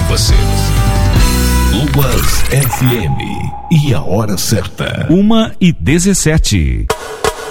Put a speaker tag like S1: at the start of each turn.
S1: você. Luas FM e a hora certa.
S2: 1h17.